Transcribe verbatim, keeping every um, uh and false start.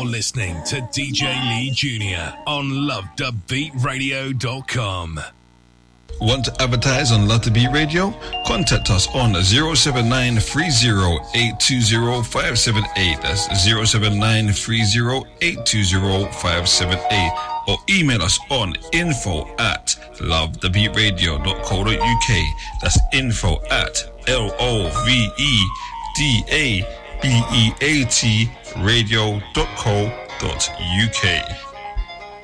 listening to D J Lee Junior on love the beat radio dot com. Want to advertise on Love the Beat Radio? Contact us on zero seven nine three zero eight two zero five seven eight. That's zero seven nine three zero eight two zero five seven eight. Or email us on info at love the beat radio dot co dot uk. That's info at L O V E D A B E A T radio dot co dot uk.